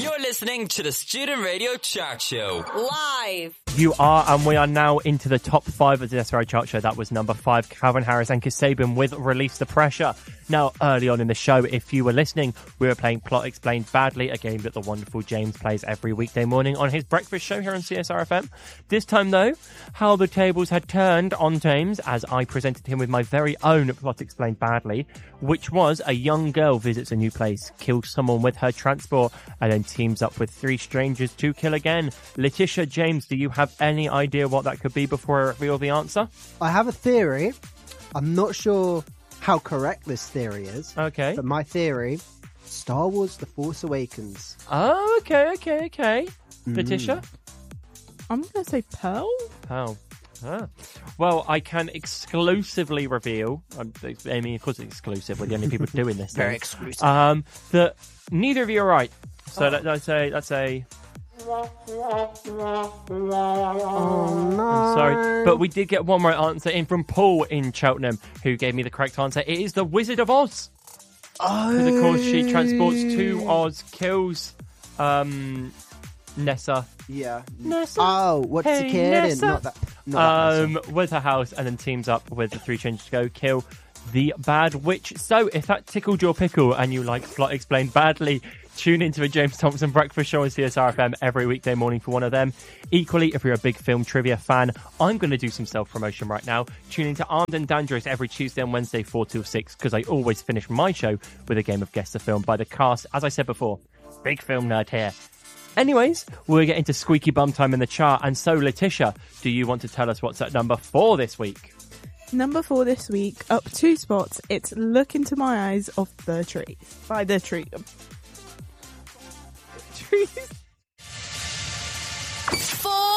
You're listening to the Student Radio Chart Show. Live. You are, and we are now into the top 5 of the SRI Chart Show. That was number 5, Calvin Harris and Kasabian with Release the Pressure. Now, early on in the show, if you were listening, we were playing Plot Explained Badly, a game that the wonderful James plays every weekday morning on his breakfast show here on CSRFM. This time, though, how the tables had turned on James as I presented him with my very own Plot Explained Badly, which was a young girl visits a new place, kills someone with her transport, and then teams up with 3 strangers to kill again. Letitia, James, do you have any idea what that could be before I reveal the answer? I have a theory. I'm not sure how correct this theory is. Okay. But my theory, Star Wars The Force Awakens. Oh, okay. Letitia? I'm going to say Pearl? Pearl. Ah. Well, I can exclusively reveal, I mean, of course it's exclusive, we're the only people doing this. Very exclusive. That neither of you are right. So that's a... Oh, no. I'm sorry, but we did get one right answer in from Paul in Cheltenham, who gave me the correct answer. It is the Wizard of Oz. Oh. Because, of course, she transports to Oz, kills Nessa. Yeah. Nessa. Oh, what's Hey, the kid? Nessa. Not that Nessa. With her house, and then teams up with the 3 strangers to go kill the Bad Witch. So, if that tickled your pickle and you like Plot Explained Badly, tune into the James Thompson Breakfast Show on CSRFM every weekday morning for one of them. Equally, if you're a big film trivia fan, I'm going to do some self-promotion right now. Tune into Armed and Dangerous every Tuesday and Wednesday, 4 till 6, because I always finish my show with a game of Guess the Film by the cast. As I said before, big film nerd here. Anyways, we'll get into squeaky bum time in the chart. And so, Letitia, do you want to tell us what's at number 4 this week? Number 4 this week, up 2 spots. It's Look Into My Eyes of The Tree. By The Tree. Trees. 4.